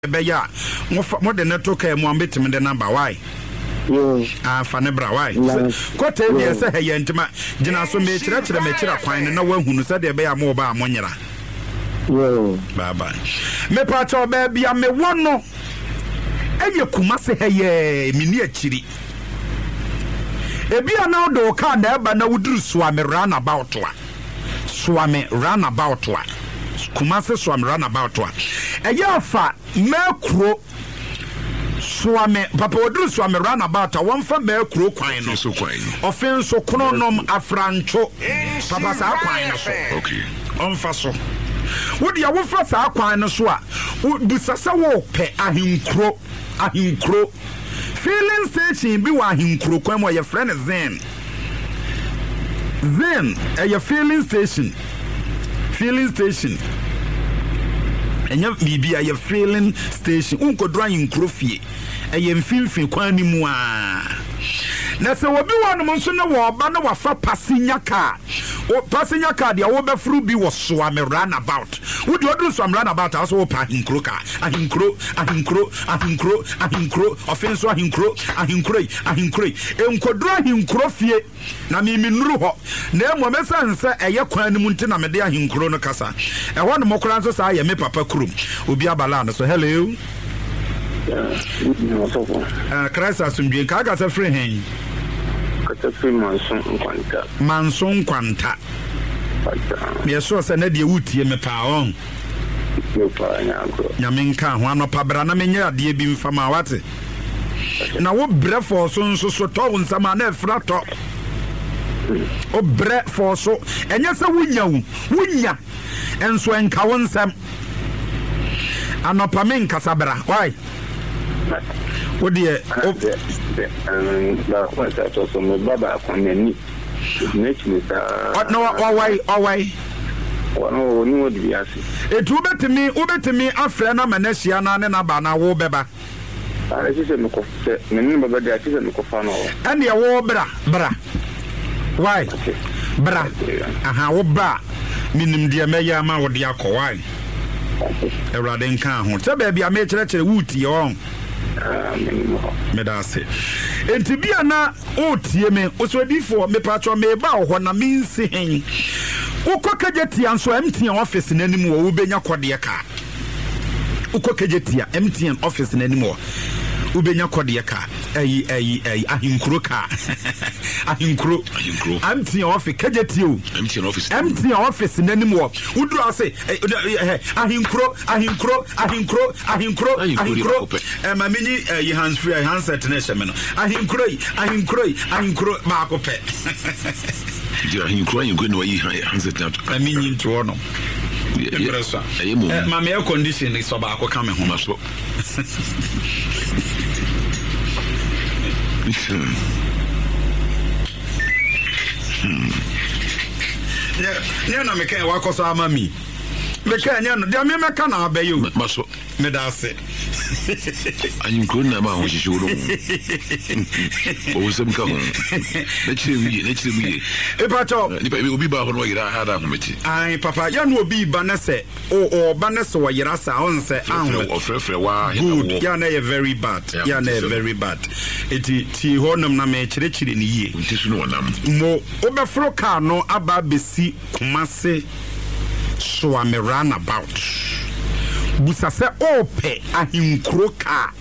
beya mo de network e mo ambetim de number why fa ne bra why ko te bi se he yentima gina so me kire kwan na wahunu se de beya mo ba amonyera baba me pa cho be bia me wono eye kuma se he ye mini akiri ebi ana do ka na eba na wuduru swame run about wa kuma se swame run about wa eye afa mekro swame papa wuduru swame run about one fa mekro kwan no offense kononom afrancho papa sa kwan no so okay onfa so wodi ya wo fa sa kwan no so a busasa wo pe ahinkro filling station bi wa ahinkro kwan mo ye friend zen your filling station enya bibi your filling station unko dra ahinkro fie eye mfimfin kwan ni mu a na se wobi wanu mo nso na wo ba na wafa passenger car dia wo be fru bi wo so am run about wo di odru so am run about aso wo pa ahinkro ahinkro offense ahinkro enkodru ahinkro fie na mi nuru ho na emo mesa nse eye kwan ni mu nti na me de ahinkro no kasa e ho no mokora nso sa ye me papa krum obi abala no so hello Christ asumdwe ka ga sa free hen Manson kwanta me so se na de wutie me pa on nyamenka ho anopa bra na menye ade bi mfama wate na wo bre for so nso so to nsama na efrato o bre for so enye se wunya enso enka wonsam anopa men kasabra why what the so my baba konani no why no ni wodi biase etu ubetimi afre na manahia na ne na ba na wo beba ara se me ko se me ni baba dia se me ko fa no ene ye wo bra why bra aha wo bra minim dia meya ma wo dia ko why Ewrade nka ho te ba bia me kire wuti on medase enti bia na otie me osodifo me patro me ba ho na minsi hen ukokejetia nso MTN office nanim wo ubenya kode ka ukokejetia MTN office nanim wo ubenya kode ka ayi ahinkro ka ahinkro MTN office kejetio MTN office nanim wo uduru ase ahinkro mamini yi hands free handset na shemeno ahinkro ma akope dia ahinkro no yi handset na mamini nto no ma me air condition is ba akoka me ho so Yeah, na meka wa koso amami. Meka nya no, dia me meka na abayo. Maso. Me da se. Anyi ko na ma ho hihiro mu. O se mka ho. Na chire wiye. E pato. Ni pa obi ba ho no yira ha da kometi. Ai papa, ya no obi ba na se. O ba na se wo yira sa on se an. O frefre wa good. Ya na very bad. Very bad. Eti ti ho nam na me chire ni yie. Ntisu no nam. Mo obefro car no aba besi Kumase so am run about busase ope ahinkro ka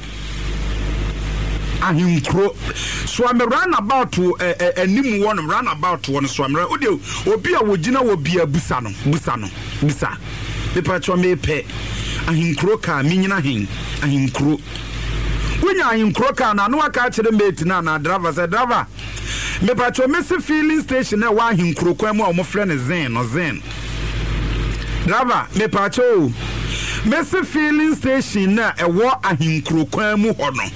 ahinkro so am run about anim one run about one so am obi a wogina wo bia busa no me patcho me pe ahinkro ka minyina hen ahinkro wonya ahinkro ka na no aka kire mate na driver say driver me patcho me se filling station na wa ahinkro kwa mu a mo frɛ ne zen Drava me pacho Messi filling station na ewo ahinkro kwan mu ho no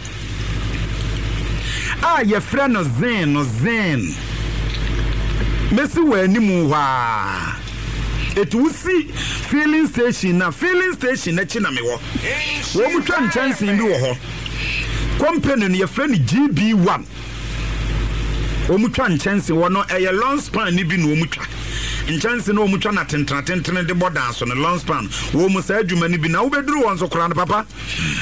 ye frɛ no zen Messi wa animu wa etusi filling station na chi na me wo mu twa nchanse bi wo ho company no ye frɛ no GB1 wo mu twa nchanse wo no long span ni bi no wo mu twa nchance no mu twa na tentena de boda so ne long span wo mu sa adwuma ni bi na wo beduru won so kora ne papa